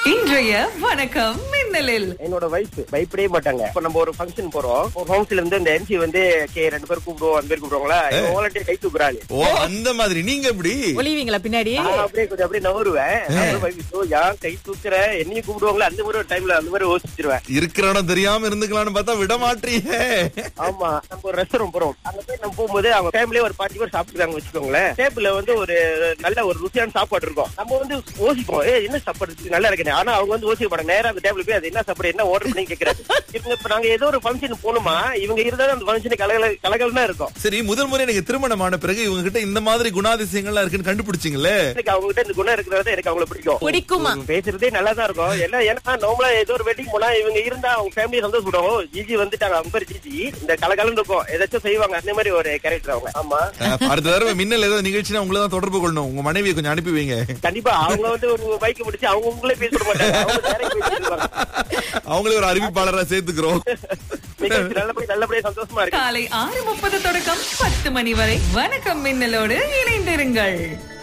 இன்றைய வணக்கம் மின்னலில் என்னோட வைஃப் பயப்படவே மாட்டாங்க. இப்ப நம்ம ஒரு ஃபங்க்ஷன் போறோம், ஒரு ஹவுஸ்ல இருந்து இந்த எம்சி வந்து ரெண்டு பேர் கூப்பிடுவோம், அந்த பேர் கூப்பிடுவாங்களா, வாலண்டியர் கை தூக்குறாங்க. ஓ அந்த மாதிரி நீங்க எப்படி ஒளிவீங்களா பின்னாடி? அப்படியே கொஞ்சம் அப்படியே நவருவேன். யார் கை தூக்குற என்னையும் கூப்பிடுவாங்களா, அந்த மாதிரி ஒரு டைம்ல அந்த மாதிரி யோசிச்சிருவேன். இருக்கிற இடம் தெரியாம இருந்துக்கலாம்னு பார்த்தா விட மாட்டீங்க. ஆமா, நம்ம ஒரு ரெஸ்டாரண்ட் போறோம், அங்க போய் நம்ம போகும்போது அவங்க ஃபேமிலியே ஒரு 40 பேர் சாப்பிட்டுருக்காங்க வச்சுக்கோங்களேன். டேபிள்ல வந்து ஒரு நல்ல ஒரு ருசியான சாப்பாடு இருக்கும். நம்ம வந்து யோசிப்போம், என்ன சாப்பாடு இருக்கு, நல்லா இருக்கு. ஆனா அவங்க வந்து யோசிக்க மாட்டாங்க. நேரா அந்த டேபிள் போய் அது என்ன சாப்பாடு, என்ன ஆர்டர் பண்ணி கேக்குறாங்க. இப்ப நாங்க ஏதோ ஒரு ஃபங்க்ஷன் போகணுமா, இவங்க இருந்தாலும் அந்த ஃபங்க்ஷன் கலகலன்னா இருக்கும். சரி, முதல் முறை எனக்கு திருமணமான பிறகு இவங்க கிட்ட இந்த மாதிரி குணாதிசயங்கள்லாம் இருக்குன்னு கண்டுபிடிச்சிங்களே. எனக்கு அவங்க கிட்ட இந்த குணம் இருக்கிறது எனக்கு அவங்களை பிடிக்குமா? பேசுறதே நல்லா தான் இருக்கும். ஏன்னா நார்மலா ஏதோ ஒரு வெட்டிங் போனா இவங்க இருந்தா அவங்க ஃபேமிலி சந்தோஷப்படுவோம். ஜிஜி வந்துட்டாங்க, அவங்க பேர் ஜிஜி, இந்த கலகலன்னு இருக்கும், ஏதாச்சும் செய்வாங்க. அந்த மாதிரி ஒரு கேரக்டர் அவங்க. ஆமா, அடுத்த தடவை மின்னல் ஏதாவது நிகழ்ச்சினா உங்களை தான் தொடர்பு கொள்ளணும். உங்க மனைவியை கொஞ்சம் அனுப்பி வைங்க. கண்டிப்பா. அவங்க வந்து ஒரு பைக் முடிச்சு அவங்க உங்களே பேச மாட்டாங்க, அவங்களே ஒரு அறிவிப்பாளரா சேர்த்துக்கிறோம். நல்லபடியா சந்தோஷமா இருக்கு. காலை 6:30 தொடக்கம் 10 மணி வரை வணக்கம் மின்னலோடு இணைந்திருங்கள்.